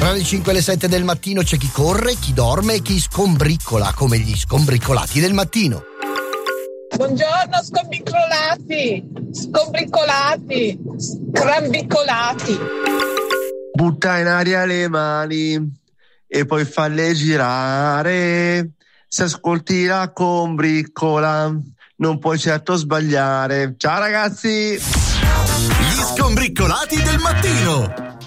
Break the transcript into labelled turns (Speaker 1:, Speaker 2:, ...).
Speaker 1: Tra le 5 e le 7 del mattino c'è chi corre, chi dorme e chi scombriccola, come gli scombriccolati del mattino.
Speaker 2: Buongiorno scombriccolati, scrambicolati.
Speaker 3: Butta in aria le mani e poi falle girare. Se ascolti la combriccola non puoi certo sbagliare. Ciao ragazzi!
Speaker 4: Gli scombriccolati del mattino.